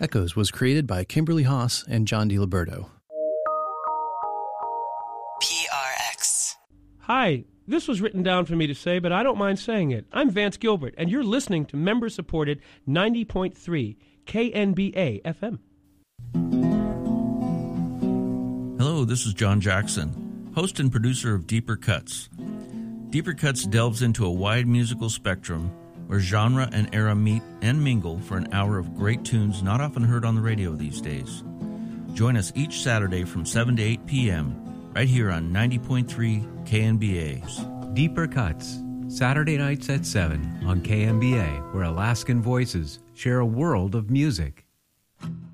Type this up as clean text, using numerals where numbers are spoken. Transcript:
Echoes was created by Kimberly Haas and John DiLiberto. PRX. Hi, this was written down for me to say, but I don't mind saying it. I'm Vance Gilbert, and you're listening to member-supported 90.3 KNBA FM. Hello, this is John Jackson, host and producer of Deeper Cuts. Deeper Cuts delves into a wide musical spectrum where genre and era meet and mingle for an hour of great tunes not often heard on the radio these days. Join us each Saturday from 7 to 8 p.m. right here on 90.3 KNBA. Deeper Cuts, Saturday nights at 7 on KNBA, where Alaskan voices share a world of music.